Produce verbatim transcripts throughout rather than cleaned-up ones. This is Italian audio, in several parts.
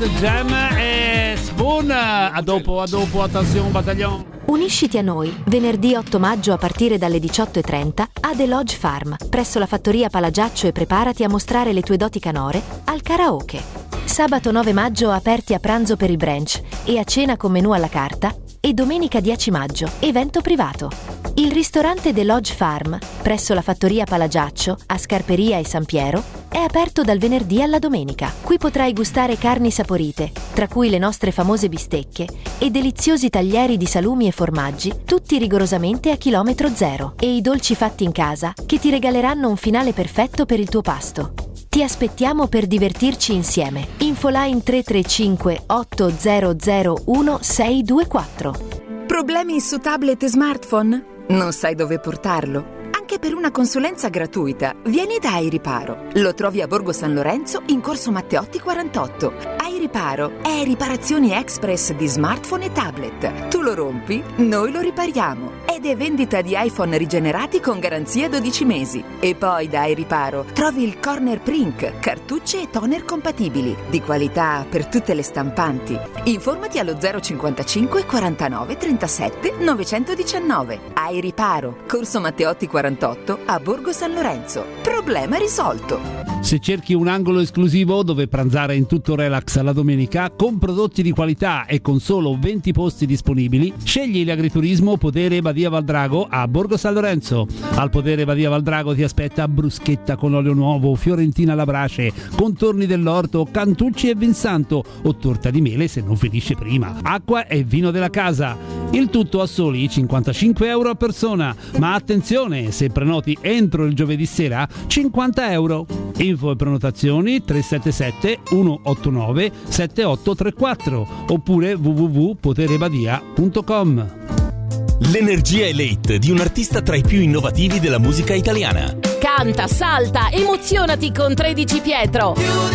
Night Jam e Spoon. A dopo, a dopo, attenzione battaglione. Unisciti a noi venerdì otto maggio a partire dalle diciotto e trenta a The Lodge Farm, presso la fattoria Palagiaccio, e preparati a mostrare le tue doti canore al karaoke. Sabato nove maggio aperti a pranzo per il brunch e a cena con menù alla carta, e domenica dieci maggio evento privato. Il ristorante The Lodge Farm, presso la fattoria Palagiaccio, a Scarperia e San Piero, è aperto dal venerdì alla domenica. Qui potrai gustare carni saporite, tra cui le nostre famose bistecche, e deliziosi taglieri di salumi e formaggi, tutti rigorosamente a chilometro zero, e i dolci fatti in casa, che ti regaleranno un finale perfetto per il tuo pasto. Ti aspettiamo per divertirci insieme. Infoline tre tre cinque otto zero zero uno sei due quattro. Problemi su tablet e smartphone? Non sai dove portarlo? Anche per una consulenza gratuita, vieni da iRiparo. Lo trovi a Borgo San Lorenzo in corso Matteotti quarantotto. iRiparo è riparazioni express di smartphone e tablet. Tu lo rompi, noi lo ripariamo. Ed è vendita di iPhone rigenerati con garanzia dodici mesi. E poi da iRiparo trovi il Corner Print, cartucce e toner compatibili, di qualità per tutte le stampanti. Informati allo zero cinquantacinque quarantanove trentasette novecentodiciannove. iRiparo, corso Matteotti quarantotto a Borgo San Lorenzo. Problema risolto. Se cerchi un angolo esclusivo dove pranzare in tutto relax alla domenica, con prodotti di qualità e con solo venti posti disponibili, scegli l'agriturismo Podere Badia Valdrago a Borgo San Lorenzo. Al Podere Badia Valdrago ti aspetta bruschetta con olio nuovo, fiorentina alla brace, contorni dell'orto, cantucci e vinsanto, o torta di mele se non finisce prima, acqua e vino della casa. Il tutto a soli cinquantacinque euro a persona, ma attenzione, se prenoti entro il giovedì sera, cinquanta euro. Info e prenotazioni tre sette sette uno otto nove sette otto tre quattro oppure w w w punto poterebadia punto com. L'energia elate di un artista tra i più innovativi della musica italiana. Canta, salta, emozionati con tredici Pietro.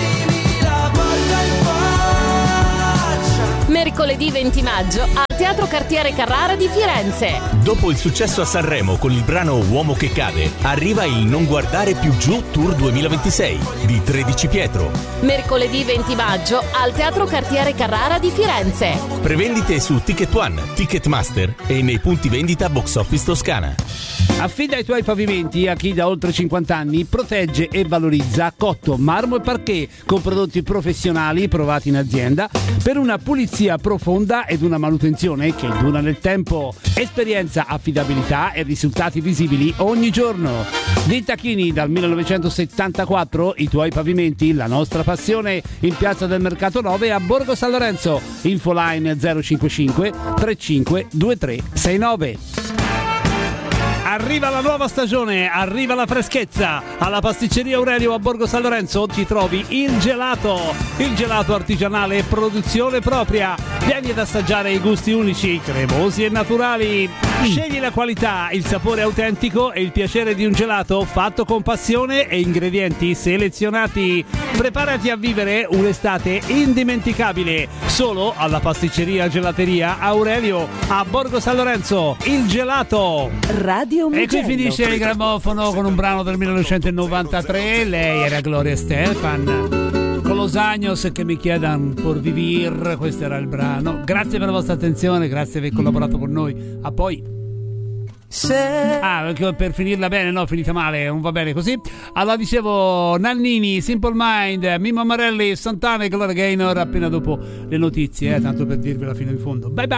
Mercoledì venti maggio al Teatro Cartiere Carrara di Firenze. Dopo il successo a Sanremo con il brano Uomo che cade, arriva il Non guardare più giù Tour duemilaventisei di tredici Pietro. Mercoledì venti maggio al Teatro Cartiere Carrara di Firenze. Prevendite su Ticket One, Ticketmaster e nei punti vendita Box Office Toscana. Affida i tuoi pavimenti a chi da oltre cinquanta anni protegge e valorizza cotto, marmo e parquet con prodotti professionali provati in azienda per una pulizia profonda ed una manutenzione che dura nel tempo. Esperienza, affidabilità e risultati visibili ogni giorno. Di Tacchini dal millenovecentosettantaquattro, i tuoi pavimenti, la nostra passione, in Piazza del Mercato nove a Borgo San Lorenzo. Infoline zero cinquantacinque trentacinque ventitré sessantanove. Arriva la nuova stagione, arriva la freschezza. Alla pasticceria Aurelio a Borgo San Lorenzo ti trovi il gelato, il gelato artigianale produzione propria. Vieni ad assaggiare i gusti unici, cremosi e naturali. Scegli la qualità, il sapore autentico e il piacere di un gelato fatto con passione e ingredienti selezionati. Preparati a vivere un'estate indimenticabile solo alla pasticceria gelateria Aurelio a Borgo San Lorenzo. Il gelato. Radio E qui finisce il grammofono con un brano del millenovecentonovantatré. Lei era Gloria Estefan con Los Años che mi chiedan por vivir. Questo era il brano. Grazie per la vostra attenzione, grazie di aver collaborato con noi. A poi. Ah, per finirla bene, no, finita male, non va bene così. Allora dicevo Nannini, Simple Mind, Mimmo Marelli, Santana e Gloria Gaynor appena dopo le notizie, eh, tanto per dirvela fino in fondo. Bye bye.